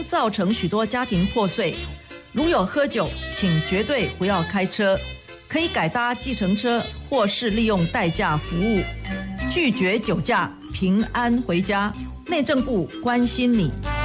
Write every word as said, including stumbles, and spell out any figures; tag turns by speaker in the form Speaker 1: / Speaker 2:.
Speaker 1: 经造成许多家庭破碎。如有喝酒，请绝对不要开车，可以改搭计程车或是利用代驾服务。拒绝酒驾，平安回家。内政部关心你。